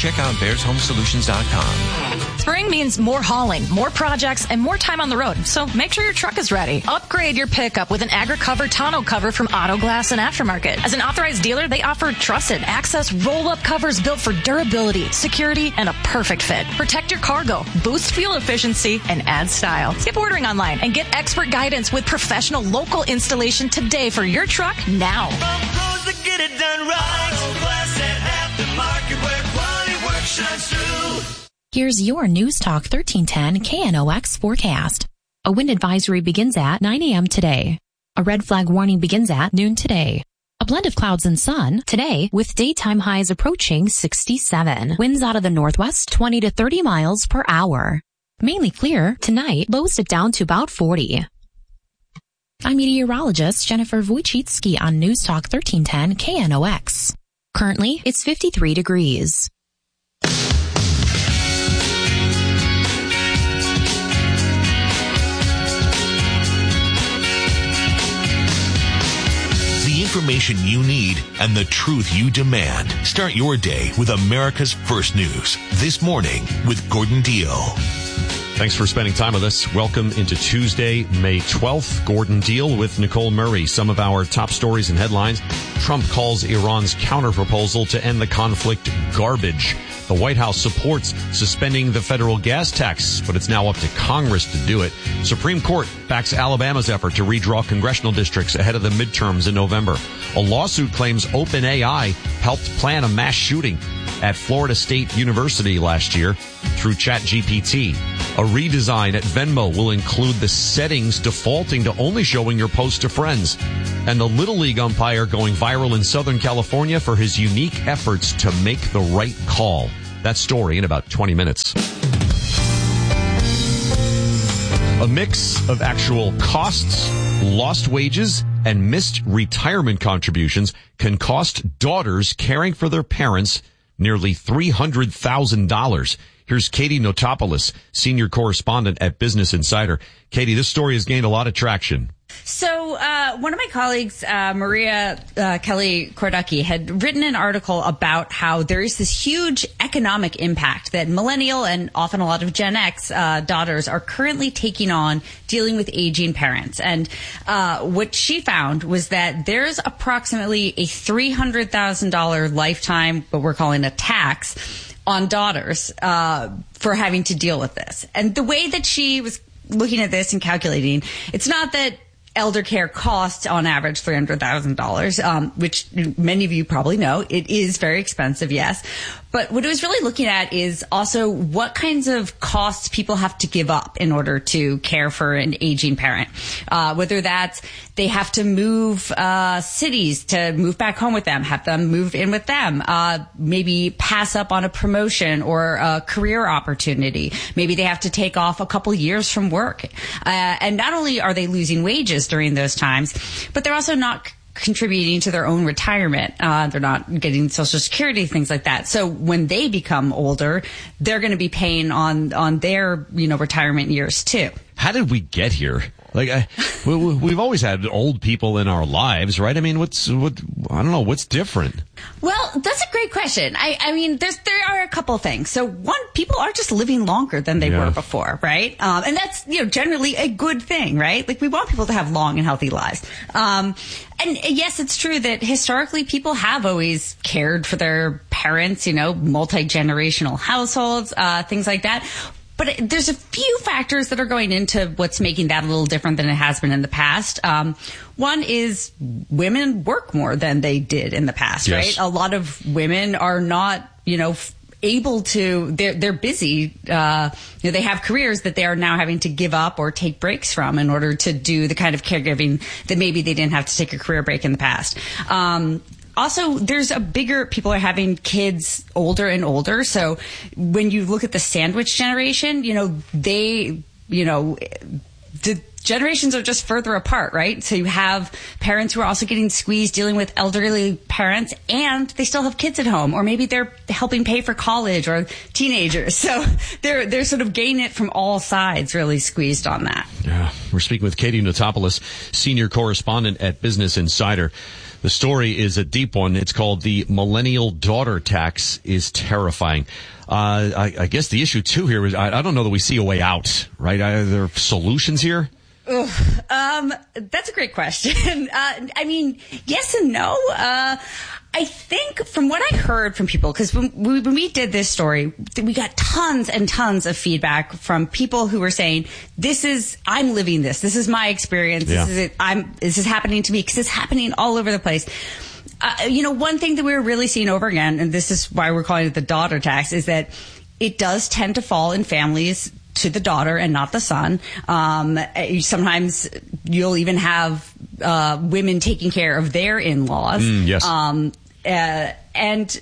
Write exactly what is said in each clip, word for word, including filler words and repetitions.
check out bears home solutions dot com. Spring means more hauling, more projects, and more time on the road, so make sure your truck is ready. Upgrade your pickup with an AgriCover tonneau cover from Auto Glass and Aftermarket. As an authorized dealer, they offer trusted access roll-up covers built for durability, security, and a perfect fit. Protect your cargo, boost fuel efficiency, and add style. Skip ordering online and get expert guidance with professional local installation today for your truck now. From pros that get it done right. Auto Glass and Aftermarket, where quality work shines through. Here's your News Talk thirteen ten K N O X forecast. A wind advisory begins at nine a.m. today. A red flag warning begins at noon today. A blend of clouds and sun today with daytime highs approaching sixty-seven. Winds out of the northwest twenty to thirty miles per hour. Mainly clear tonight, lows dip down to about forty. I'm meteorologist Jennifer Wojcicki on News Talk thirteen ten K N O X. Currently, it's fifty-three degrees. Information you need and the truth you demand. Start your day with America's First News. This morning with Gordon Deal. Thanks for spending time with us. Welcome into Tuesday, May twelfth. Gordon Deal with Nicole Murray. Some of our top stories and headlines. Trump calls Iran's counterproposal to end the conflict garbage. The White House supports suspending the federal gas tax, but it's now up to Congress to do it. Supreme Court backs Alabama's effort to redraw congressional districts ahead of the midterms in November. A lawsuit claims OpenAI helped plan a mass shooting at Florida State University last year through ChatGPT. A redesign at Venmo will include the settings defaulting to only showing your posts to friends. And the Little League umpire going viral in Southern California for his unique efforts to make the right call. That story in about twenty minutes. A mix of actual costs, lost wages, and missed retirement contributions can cost daughters caring for their parents nearly three hundred thousand dollars. Here's Katie Notopoulos, senior correspondent at Business Insider. Katie, this story has gained a lot of traction. So uh, one of my colleagues, uh, Maria uh, Kelly Korducky, had written an article about how there is this huge economic impact that millennial and often a lot of Gen X uh, daughters are currently taking on dealing with aging parents. And uh, what she found was that there's approximately a three hundred thousand dollars lifetime, what we're calling a tax, on daughters uh, for having to deal with this. And the way that she was looking at this and calculating, it's not that elder care costs on average three hundred thousand dollars, um, which many of you probably know. It is very expensive, yes. But what it was really looking at is also what kinds of costs people have to give up in order to care for an aging parent. Uh, whether that's they have to move uh, cities to move back home with them, have them move in with them, uh, maybe pass up on a promotion or a career opportunity. Maybe they have to take off a couple years from work. Uh, and not only are they losing wages during those times, but they're also not contributing to their own retirement. Uh, they're not getting Social Security, things like that. So when they become older, they're going to be paying on, on their, you know, retirement years too. How did we get here? Like, I, we, we've always had old people in our lives, right? I mean, what's, what, I don't know, what's different? Well, that's a great question. I, I mean, there's, there are a couple things. So one, people are just living longer than they yeah. were before, right? Um, and that's, you know, generally a good thing, right? Like we want people to have long and healthy lives. Um, and yes, it's true that historically people have always cared for their parents, you know, multi-generational households, uh, things like that. But there's a few factors that are going into what's making that a little different than it has been in the past. Um, one is women work more than they did in the past, yes. right? A lot of women are not, you know, able to, they're, they're busy. Uh, you know, they have careers that they are now having to give up or take breaks from in order to do the kind of caregiving that maybe they didn't have to take a career break in the past. Um, Also, there's a bigger, people are having kids older and older. So when you look at the sandwich generation, you know, they, you know, the generations are just further apart, right? So you have parents who are also getting squeezed dealing with elderly parents and they still have kids at home, or maybe they're helping pay for college or teenagers. So they're, they're sort of getting it from all sides, really squeezed on that. Yeah. We're speaking with Katie Notopoulos, senior correspondent at Business Insider. The story is a deep one. It's called The Millennial Daughter Tax is Terrifying. Uh, I, I guess the issue, too, here is I, I don't know that we see a way out, right? Are there solutions here? Ugh, um, that's a great question. Uh, I mean, yes and no. Uh, I think from what I heard from people, because when we, when we did this story, we got tons and tons of feedback from people who were saying, "This is I'm living this. This is my experience. Yeah. This is it. I'm this is happening to me because it's happening all over the place." Uh, you know, one thing that we were really seeing over again, and this is why we're calling it the daughter tax, is that it does tend to fall in families to the daughter and not the son. Um, sometimes you'll even have uh, women taking care of their in-laws. Mm, yes. Um, uh, and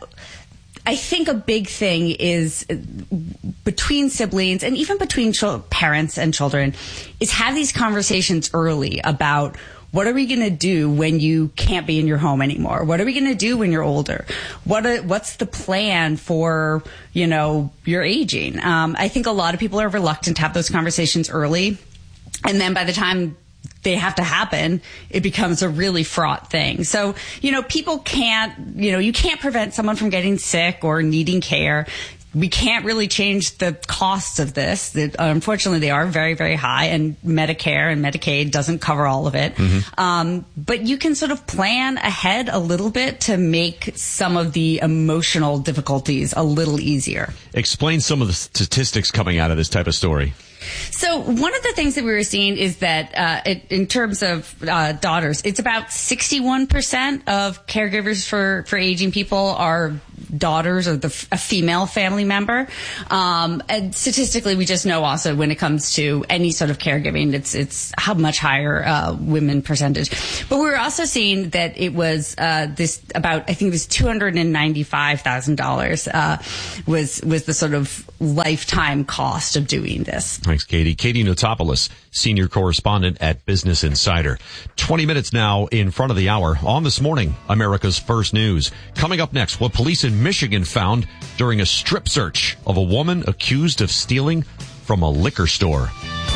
I think a big thing is between siblings and even between ch- parents and children is have these conversations early about what are we going to do when you can't be in your home anymore? What are we going to do when you're older? What are, what's the plan for, you know, your aging? Um, I think a lot of people are reluctant to have those conversations early. And then by the time they have to happen, it becomes a really fraught thing. So, you know, people can't, you know, you can't prevent someone from getting sick or needing care. We can't really change the costs of this. It, unfortunately, they are very, very high, and Medicare and Medicaid doesn't cover all of it. Mm-hmm. Um, but you can sort of plan ahead a little bit to make some of the emotional difficulties a little easier. Explain some of the statistics coming out of this type of story. So one of the things that we were seeing is that uh, it, in terms of uh, daughters, it's about sixty-one percent of caregivers for, for aging people are daughters or the, a female family member. Um, and statistically, we just know also when it comes to any sort of caregiving, it's it's how much higher uh, women percentage. But we were also seeing that it was uh, this about, I think it was two hundred ninety-five thousand dollars uh, was, was the sort of lifetime cost of doing this. Thanks, Katie. Katie Notopoulos, senior correspondent at Business Insider. twenty minutes now in front of the hour on This Morning, America's First News. Coming up next, what police in Michigan found during a strip search of a woman accused of stealing from a liquor store.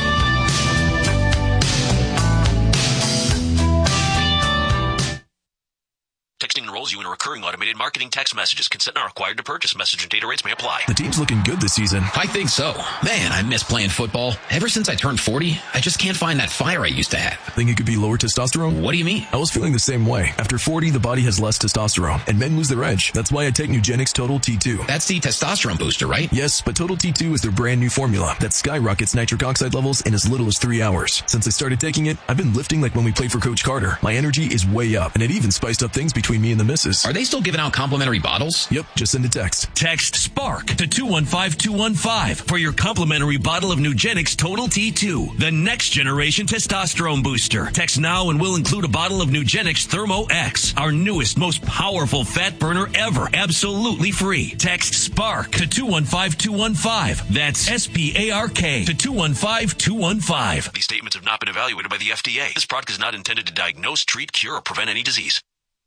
Texting enrolls you in a recurring automated marketing text messages. Consent not required to purchase. Message and data rates may apply. The team's looking good this season. I think so. Man, I miss playing football. Ever since I turned forty, I just can't find that fire I used to have. Think it could be lower testosterone? What do you mean? I was feeling the same way. After forty, the body has less testosterone, and men lose their edge. That's why I take Nugenix Total T two. That's the testosterone booster, right? Yes, but Total T two is their brand new formula that skyrockets nitric oxide levels in as little as three hours. Since I started taking it, I've been lifting like when we played for Coach Carter. My energy is way up, and it even spiced up things between me and the missus. Are they still giving out complimentary bottles? Yep, just send a text. Text SPARK to two one five two one five for your complimentary bottle of Nugenix Total T two, the next generation testosterone booster. Text now and we'll include a bottle of Nugenix Thermo X, our newest, most powerful fat burner ever, absolutely free. Text SPARK to two one five two one five. That's S P A R K to two one five two one five. These statements have not been evaluated by the F D A. This product is not intended to diagnose, treat, cure, or prevent any disease.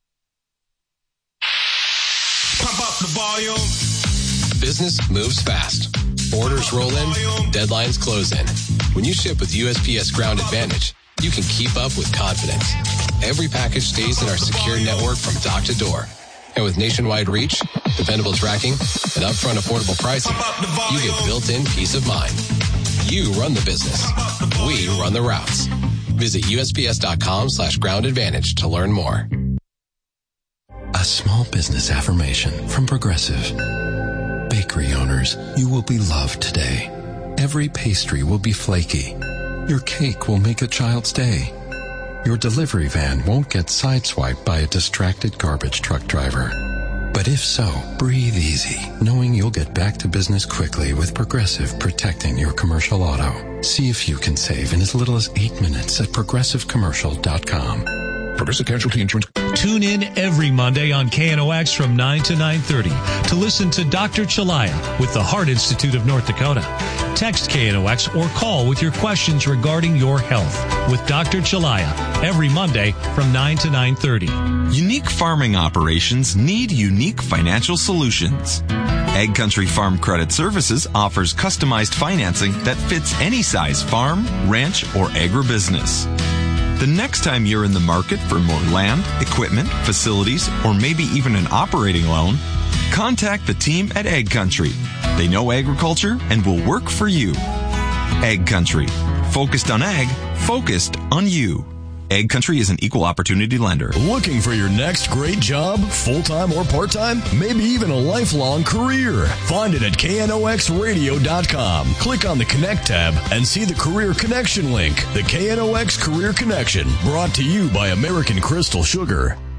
Pump up the volume. Business moves fast. Orders roll in, deadlines close in. When you ship with U S P S Ground Advantage, you can keep up with confidence. Every package stays in our secure network from dock to door. And with nationwide reach, dependable tracking, and upfront affordable pricing, you get built-in peace of mind. You run the business. We run the routes. Visit U S P S dot com slash ground advantage to learn more. A small business affirmation from Progressive. Bakery owners, you will be loved today. Every pastry will be flaky. Your cake will make a child's day. Your delivery van won't get sideswiped by a distracted garbage truck driver. But if so, breathe easy, knowing you'll get back to business quickly with Progressive protecting your commercial auto. See if you can save in as little as eight minutes at progressive commercial dot com. Progressive Casualty Insurance. Tune in every Monday on K N O X from nine to nine thirty to listen to Doctor Chalaya with the Heart Institute of North Dakota. Text K N O X or call with your questions regarding your health with Doctor Chalaya every Monday from nine to nine thirty. Unique farming operations need unique financial solutions. Ag Country Farm Credit Services offers customized financing that fits any size farm, ranch, or agribusiness. The next time you're in the market for more land, equipment, facilities, or maybe even an operating loan, contact the team at Ag Country. They know agriculture and will work for you. Ag Country. Focused on ag, focused on you. Ag Country is an equal opportunity lender. Looking for your next great job, full-time or part-time? Maybe even a lifelong career? Find it at K N O X radio dot com. Click on the Connect tab and see the Career Connection link. The K N O X Career Connection, brought to you by American Crystal Sugar.